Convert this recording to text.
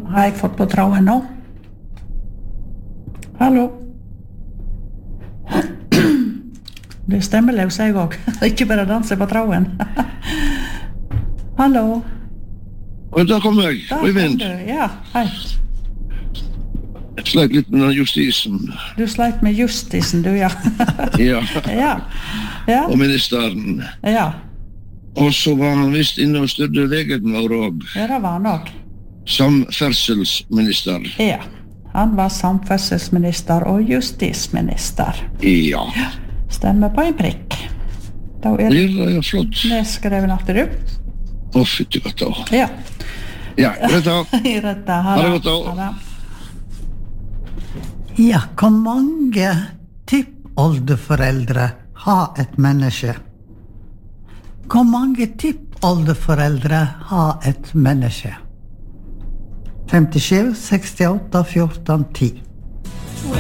har jeg fått på tråden nå? Hallo? Det stemmeløs jeg også. Ikke bare danse på tråden. Hallo? Og da kom jeg, Øyvind. Ja, hei. Jeg sleit litt med justisen. Du sleit med justisen, du, ja. Ja. Ja. Og ministeren. Ja. Og så var han visst inne og styrte vegen vår også. Ja, det var han også. Samferdselsminister. Ja, han var samferdselsminister og justisminister. Ja. Stemmer på en prikk. Da er Det er flott. nedskreven at du. Å, fytti katta. Ja. Ja, greit da. Rett da. Ha det godt da. Ha det. Ja, hvor mange tippoldeforeldre har et menneske? Hvor mange tippoldeforeldre har et menneske? 57, 68, 14, 10.